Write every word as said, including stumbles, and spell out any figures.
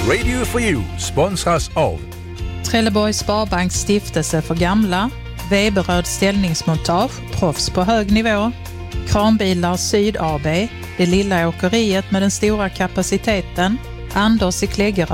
Radio for You sponsras av Trelleborgs Sparbanks stiftelse för gamla, Weberöd ställningsmontage, proffs på hög nivå, Kranbilar Syd A B, det lilla åkeriet med den stora kapaciteten, Anders i Kläggerö